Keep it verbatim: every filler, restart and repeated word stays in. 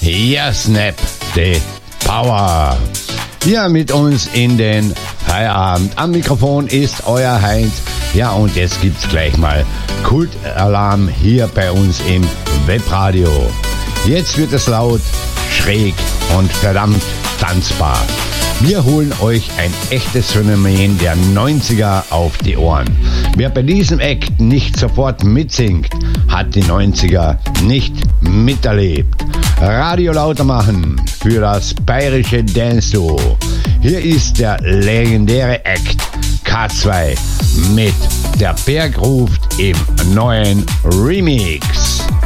Ja, Snap the Power. Ja, mit uns in den Feierabend. Am Mikrofon ist euer Heinz. Ja, und jetzt gibt's gleich mal Kultalarm hier bei uns im Webradio. Jetzt wird es laut, schräg und verdammt tanzbar. Wir holen euch ein echtes Phänomen der neunziger auf die Ohren. Wer bei diesem Act nicht sofort mitsingt, hat die neunziger nicht miterlebt. Radio lauter machen für das bayerische Dance-Duo. Hier ist der legendäre Act K zwei mit Der Berg ruft im neuen Remix.